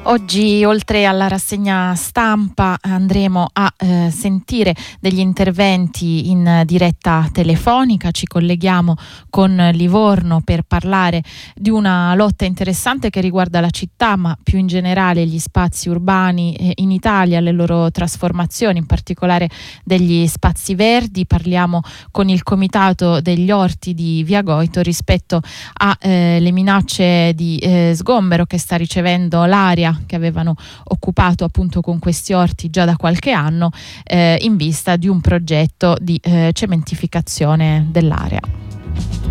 Oggi, oltre alla rassegna stampa, andremo a sentire degli interventi in diretta telefonica. Ci colleghiamo con Livorno per parlare di una lotta interessante che riguarda la città, ma più in generale gli spazi urbani in Italia, le loro trasformazioni, in particolare degli spazi verdi. Parliamo con il Comitato degli Orti di Via Goito rispetto alle minacce di sgombero che sta ricevendo l'area che avevano occupato appunto con questi orti già da qualche anno, in vista di un progetto di cementificazione dell'area.